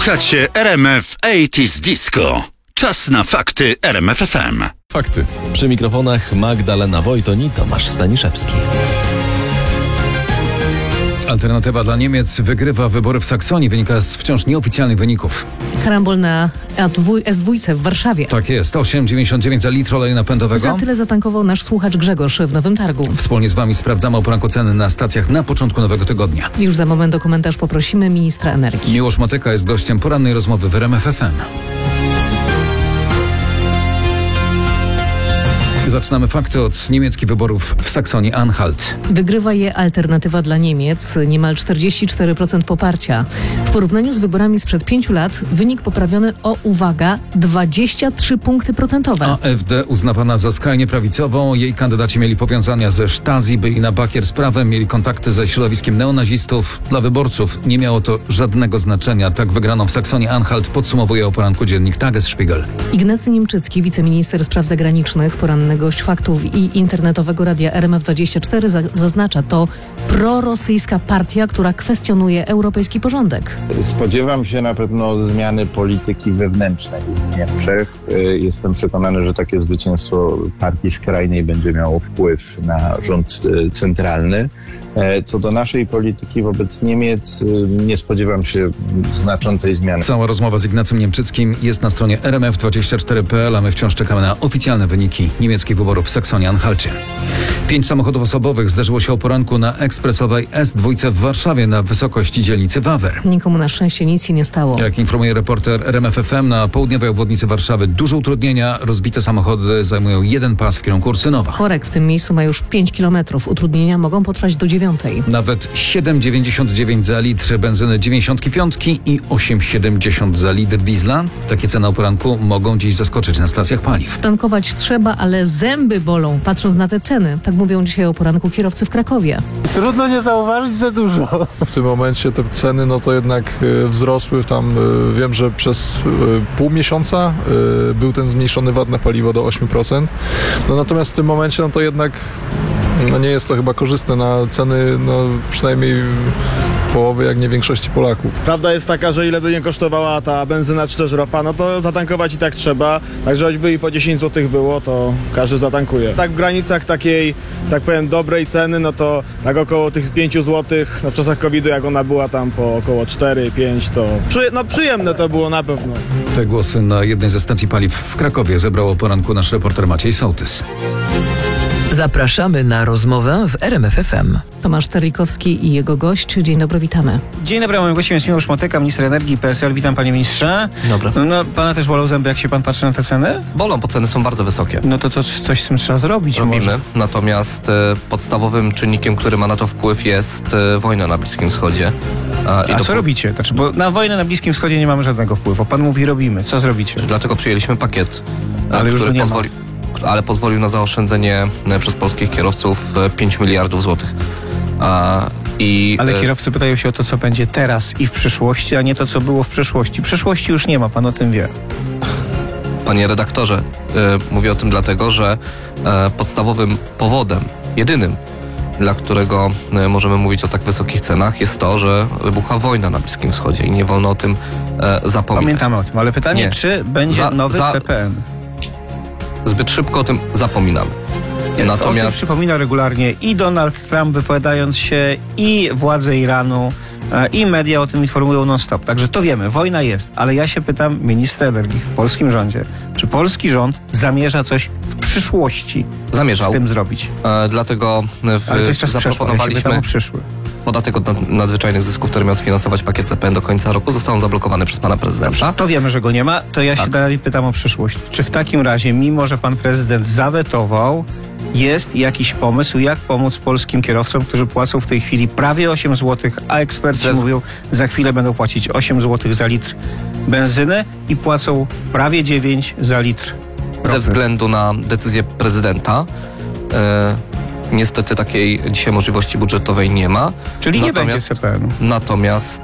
Słuchacie RMF 80s Disco. Czas na fakty RMF FM. Fakty. Przy mikrofonach Magdalena Wojton i Tomasz Staniszewski. Alternatywa dla Niemiec wygrywa wybory w Saksonii, wynika z wciąż nieoficjalnych wyników. Karambol na S2 w Warszawie. Tak jest, 8,99 za litr oleju napędowego. Za tyle zatankował nasz słuchacz Grzegorz w Nowym Targu. Wspólnie z Wami sprawdzamy o poranku ceny na stacjach na początku nowego tygodnia. Już za moment o komentarz poprosimy ministra energii. Miłosz Motyka jest gościem porannej rozmowy w RMF FM. Zaczynamy fakty od niemieckich wyborów w Saksonii-Anhalt. Wygrywa je Alternatywa dla Niemiec, niemal 44% poparcia. W porównaniu z wyborami sprzed 5 lat wynik poprawiony o, uwaga, 23 punkty procentowe. AfD uznawana za skrajnie prawicową, jej kandydaci mieli powiązania ze Stasi, byli na bakier z prawem, mieli kontakty ze środowiskiem neonazistów. Dla wyborców nie miało to żadnego znaczenia. Tak wygraną w Saksonii-Anhalt podsumowuje o poranku dziennik Tagesspiegel. Ignacy Niemczycki, wiceminister spraw zagranicznych, poranny gość faktów i internetowego radia RMF24 zaznacza, to prorosyjska partia, która kwestionuje europejski porządek. Spodziewam się na pewno zmiany polityki wewnętrznej w Niemczech. Jestem przekonany, że takie zwycięstwo partii skrajnej będzie miało wpływ na rząd centralny. Co do naszej polityki wobec Niemiec, nie spodziewam się znaczącej zmiany. Cała rozmowa z Ignacym Niemczyckim jest na stronie rmf24.pl, a my wciąż czekamy na oficjalne wyniki niemieckich wyborów w Saksonii-Anhalcie. 5 samochodów osobowych zdarzyło się o poranku na ekspresowej S2 w Warszawie na wysokości dzielnicy Wawer. Nikomu na szczęście nic się nie stało. Jak informuje reporter RMF FM, na południowej obwodnicy Warszawy duże utrudnienia. Rozbite samochody zajmują jeden pas w kierunku Ursynowa. Korek w tym miejscu ma już 5 km. Utrudnienia mogą potrwać do 9. Nawet 7,99 za litr benzyny 95 i 8,70 za litr diesla. Takie ceny o poranku mogą dziś zaskoczyć na stacjach paliw. Tankować trzeba, ale zęby bolą, patrząc na te ceny. Tak mówią dzisiaj o poranku kierowcy w Krakowie. Trudno nie zauważyć za dużo. W tym momencie te ceny to jednak wzrosły. Tam wiem, że przez pół miesiąca był ten zmniejszony VAT na paliwo do 8%. Natomiast w tym momencie to jednak nie jest to chyba korzystne na ceny przynajmniej połowy, jak nie większości Polaków. Prawda jest taka, że ile by nie kosztowała ta benzyna czy też ropa, to zatankować i tak trzeba. Także choćby i po 10 zł było, to każdy zatankuje. Tak w granicach takiej, tak powiem, dobrej ceny, to tak około tych 5 zł, w czasach COVID-u, jak ona była tam po około 4-5, to przyjemne to było na pewno. Te głosy na jednej ze stacji paliw w Krakowie zebrał o poranku nasz reporter Maciej Sołtys. Zapraszamy na rozmowę w RMF FM. Tomasz Terlikowski i jego gość. Dzień dobry, witamy. Dzień dobry, moim gościem jest Miłosz Motyka, minister energii i PSL. Witam, panie ministrze. Dobra. Pana też bolą zęby, jak się pan patrzy na te ceny? Bolą, bo ceny są bardzo wysokie. To coś z tym trzeba zrobić. Robimy, może. natomiast podstawowym czynnikiem, który ma na to wpływ, jest wojna na Bliskim Wschodzie. A co robicie? Bo na wojnę na Bliskim Wschodzie nie mamy żadnego wpływu. Pan mówi robimy. Co zrobicie? Dlatego przyjęliśmy pakiet, Ale już który go nie pozwolił na zaoszczędzenie przez polskich kierowców 5 miliardów złotych. Ale kierowcy pytają się o to, co będzie teraz i w przyszłości, a nie to, co było w przeszłości. Przyszłości już nie ma, pan o tym wie. Panie redaktorze, mówię o tym dlatego, że podstawowym powodem, jedynym, dla którego możemy mówić o tak wysokich cenach, jest to, że wybuchła wojna na Bliskim Wschodzie i nie wolno o tym zapominać. Pamiętamy o tym, ale pytanie, czy będzie nowy CPN? Zbyt szybko o tym zapominamy. O tym przypomina regularnie i Donald Trump, wypowiadając się, i władze Iranu, i media o tym informują non-stop. Także to wiemy, wojna jest. Ale ja się pytam ministra energii w polskim rządzie, czy polski rząd zamierza coś w przyszłości z tym zrobić? Dlatego ale to jest czas zaproponowaliśmy przyszły. podatek od nadzwyczajnych zysków, który miał sfinansować pakiet CPN do końca roku. Został on zablokowany przez pana prezydenta. To wiemy, że go nie ma. To ja się dalej pytam o przyszłość. Czy w takim razie, mimo że pan prezydent zawetował, jest jakiś pomysł, jak pomóc polskim kierowcom, którzy płacą w tej chwili prawie 8 zł, a eksperci mówią, za chwilę będą płacić 8 zł za litr benzyny i płacą prawie 9 za litr ropy. Ze względu na decyzję prezydenta niestety takiej dzisiaj możliwości budżetowej nie ma. Czyli nie będzie CPN-u. Natomiast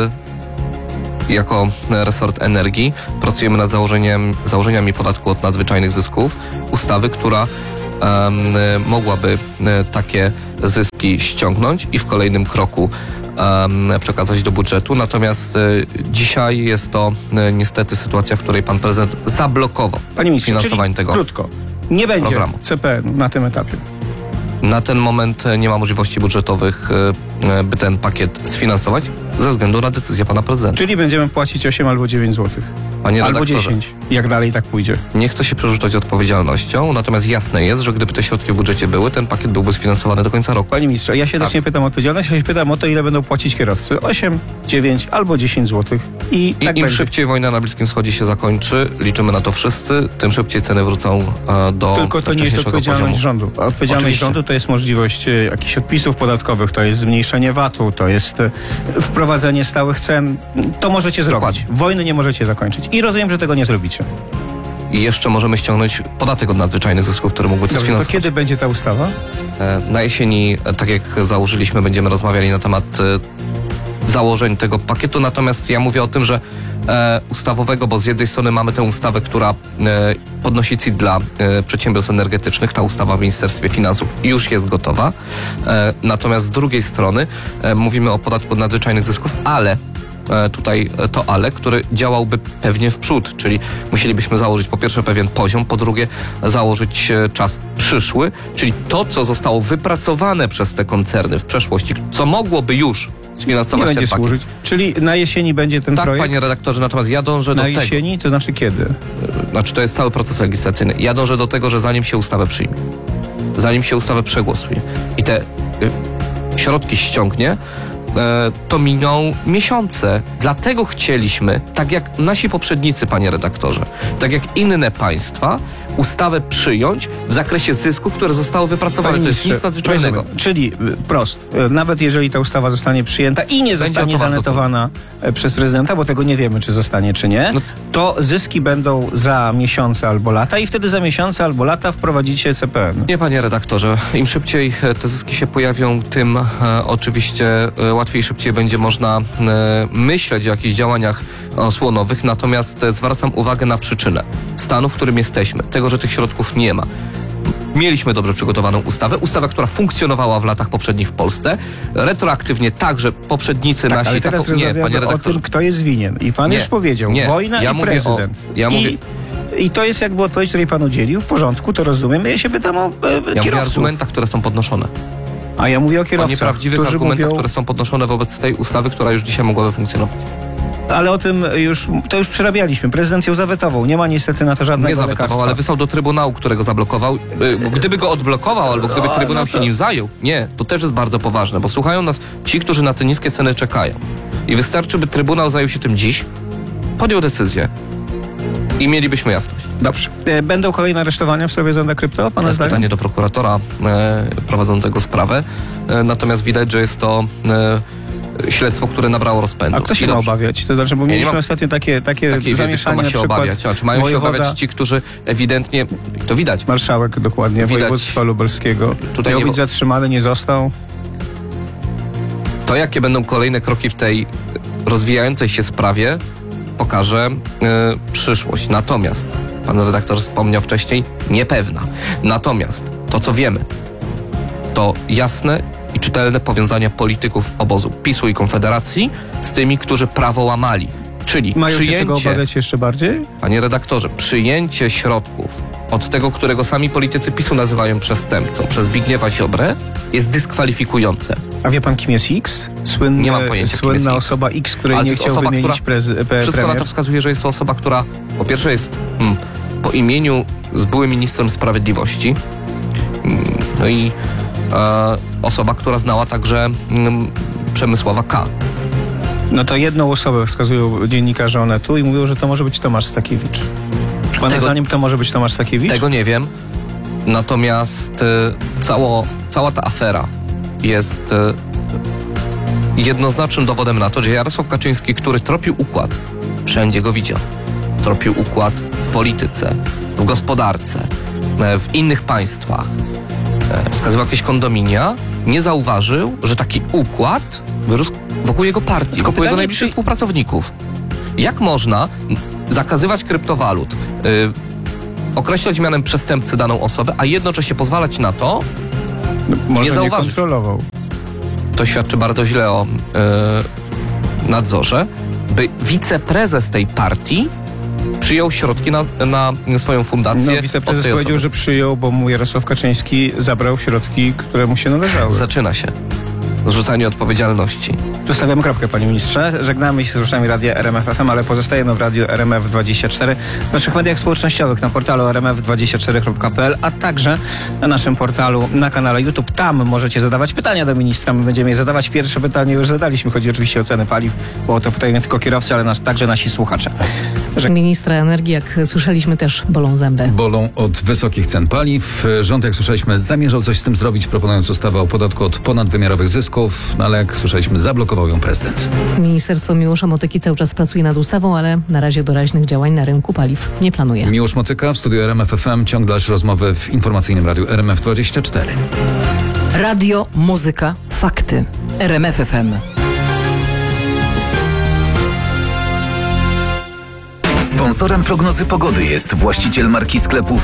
jako resort energii pracujemy nad założeniami podatku od nadzwyczajnych zysków, ustawy, która mogłaby takie zyski ściągnąć i w kolejnym kroku przekazać do budżetu. Natomiast dzisiaj jest to niestety sytuacja, w której pan prezydent zablokował Panie ministrze, finansowanie czyli tego krótko, nie będzie programu. CPN na tym etapie. Na ten moment nie ma możliwości budżetowych, by ten pakiet sfinansować ze względu na decyzję pana prezydenta. Czyli będziemy płacić 8 albo 9 zł. Panie Albo redaktorze, 10, jak dalej tak pójdzie. nie chcę się przerzucać odpowiedzialnością, natomiast jasne jest, że gdyby te środki w budżecie były, ten pakiet byłby sfinansowany do końca roku. Panie ministrze, ja się też nie pytam o odpowiedzialność, ja się pytam o to, ile będą płacić kierowcy. 8, 9 albo 10 zł. I tak Im będzie. szybciej wojna na Bliskim Wschodzie się zakończy, liczymy na to wszyscy, tym szybciej ceny wrócą do Tylko to nie jest wcześniejszego odpowiedzialność poziomu. rządu. A odpowiedzialność Oczywiście. rządu to jest możliwość jakichś odpisów podatkowych, to jest zmniejszenie VAT-u, to jest wprowadzenie stałych cen. To możecie zrobić. Dokładnie. Wojny nie możecie zakończyć. I rozumiem, że tego nie zrobicie. I jeszcze możemy ściągnąć podatek od nadzwyczajnych zysków, który mógłby to Dobrze, to sfinansować. kiedy będzie ta ustawa? Na jesieni, tak jak założyliśmy, będziemy rozmawiali na temat założeń tego pakietu, natomiast ja mówię o tym, że ustawowego, bo z jednej strony mamy tę ustawę, która podnosi CIT dla przedsiębiorstw energetycznych, ta ustawa w Ministerstwie Finansów już jest gotowa, natomiast z drugiej strony mówimy o podatku od nadzwyczajnych zysków, ale tutaj to ale, który działałby pewnie w przód, czyli musielibyśmy założyć po pierwsze pewien poziom, po drugie założyć czas przyszły, czyli to, co zostało wypracowane przez te koncerny w przeszłości, co mogłoby już Nie sfinansować będzie ten pakiet. służyć. Czyli na jesieni będzie ten Tak, projekt? panie redaktorze, natomiast ja dążę Na do tego. jesieni? To znaczy kiedy? Znaczy to jest cały proces legislacyjny. Ja dążę do tego, że zanim się ustawę przyjmie, zanim się ustawę przegłosuje i te środki ściągnie, to miną miesiące. Dlatego chcieliśmy, tak jak nasi poprzednicy, panie redaktorze, tak jak inne państwa, ustawę przyjąć w zakresie zysków, które zostały wypracowane. Panie To jest nic ministrze, nadzwyczajnego. rozumiem. Czyli prost, nawet jeżeli ta ustawa zostanie przyjęta i nie zostanie to bardzo zanetowana przez prezydenta, bo tego nie wiemy, czy zostanie, czy nie, No. to zyski będą za miesiące albo lata i wtedy za miesiące albo lata wprowadzicie CPN. Nie, panie redaktorze. Im szybciej te zyski się pojawią, tym oczywiście łatwiej i szybciej będzie można myśleć o jakichś działaniach osłonowych. Natomiast zwracam uwagę na przyczynę stanu, w którym jesteśmy. Tego, że tych środków nie ma. Mieliśmy dobrze przygotowaną ustawę, która funkcjonowała w latach poprzednich w Polsce. Retroaktywnie także poprzednicy Tak, nasi... ale teraz nie, panie rozmawiamy o redaktorze. tym, kto jest winien. I pan Nie, już powiedział, nie. wojna Ja i mówię prezydent. I to jest jakby odpowiedź, której pan udzielił. W porządku, to rozumiem. Ja się pytam o Ja mówię o kierowców. argumentach, które są podnoszone. A ja mówię o O kierowcach, nieprawdziwych którzy argumentach, mówią, które są podnoszone wobec tej ustawy, która już dzisiaj mogłaby funkcjonować. ale o tym już przerabialiśmy. Prezydent ją zawetował. Nie ma niestety na to żadnego Nie zawetował, lekarstwa. ale wysłał do Trybunału, którego zablokował. Gdyby go odblokował, albo gdyby Trybunał się nim zajął, nie, to też jest bardzo poważne, bo słuchają nas ci, którzy na te niskie ceny czekają. I wystarczy, by Trybunał zajął się tym dziś, podjął decyzję i mielibyśmy jasność. Dobrze. Będą kolejne aresztowania w sprawie Zonda Krypto, To pana jest zdaniem? pytanie do prokuratora prowadzącego sprawę. Natomiast widać, że jest to śledztwo, które nabrało rozpędu. A kto się I ma dobrze. obawiać? To znaczy, bo nie mieliśmy mam ostatnio takie Takiej wiedzy, kto zamieszanie, ma na się przykład obawiać. A czy mają się wojewoda, obawiać ci, którzy ewidentnie, to widać, marszałek dokładnie, Widać. województwa lubelskiego. Tutaj Miał nie być zatrzymany, nie został. to jakie będą kolejne kroki w tej rozwijającej się sprawie, pokaże przyszłość. Natomiast, pan redaktor wspomniał wcześniej, niepewna. Natomiast to, co wiemy, to jasne i czytelne powiązania polityków obozu PiS-u i Konfederacji z tymi, którzy prawo łamali. Czyli Mają się czego przyjęcie, obawiać jeszcze bardziej? panie redaktorze, przyjęcie środków od tego, którego sami politycy PiS-u nazywają przestępcą, przez Zbigniewa Ziobrę, jest dyskwalifikujące. A wie pan, kim jest X? Nie mam pojęcia, kim jest Słynna X. osoba X, której Ale to nie jest chciał osoba, wymienić Wszystko premier. na to wskazuje, że jest to osoba, która po pierwsze jest po imieniu z byłym ministrem sprawiedliwości, no i osoba, która znała także Przemysława K. No to jedną osobę wskazują dziennikarze Onetu i mówią, że to może być Tomasz Sakiewicz. Pana zdaniem to może być Tomasz Sakiewicz? Tego nie wiem. Natomiast cała ta afera jest jednoznacznym dowodem na to, że Jarosław Kaczyński, który tropił układ, wszędzie go widział. Tropił układ w polityce, w gospodarce, w innych państwach. Wskazywał jakieś kondominia, nie zauważył, że taki układ wyrósł wokół jego partii, wokół jego najbliższych współpracowników. Jak można zakazywać kryptowalut, określać mianem przestępcy daną osobę, a jednocześnie pozwalać na to, Może nie zauważyć. kontrolował. to świadczy bardzo źle o nadzorze, by wiceprezes tej partii przyjął środki na swoją fundację. No, wiceprezes od tej powiedział, osoby. że przyjął, bo mu Jarosław Kaczyński zabrał środki, które mu się należały. Zaczyna się zrzucanie odpowiedzialności. Tu stawiamy kropkę, panie ministrze. Żegnamy się z słuchaczami Radia RMF FM, ale pozostajemy w Radiu RMF24, w naszych mediach społecznościowych, na portalu rmf24.pl, a także na naszym portalu, na kanale YouTube. Tam możecie zadawać pytania do ministra. My będziemy je zadawać. Pierwsze pytanie już zadaliśmy. Chodzi oczywiście o ceny paliw, bo o to pytają nie tylko kierowcy, ale także nasi słuchacze. Ministra energii, jak słyszeliśmy, też bolą zęby. Bolą od wysokich cen paliw. Rząd, jak słyszeliśmy, zamierzał coś z tym zrobić, proponując ustawę o podatku od ponadwymiarowych zysków, no ale jak słyszeliśmy, zablokował ją prezydent. Ministerstwo Miłosza Motyki cały czas pracuje nad ustawą, ale na razie doraźnych działań na rynku paliw nie planuje. Miłosz Motyka w studiu RMF FM. Ciąg dalszy rozmowy w informacyjnym radiu RMF24. Radio, muzyka, fakty. RMF FM. Sponsorem prognozy pogody jest właściciel marki sklepów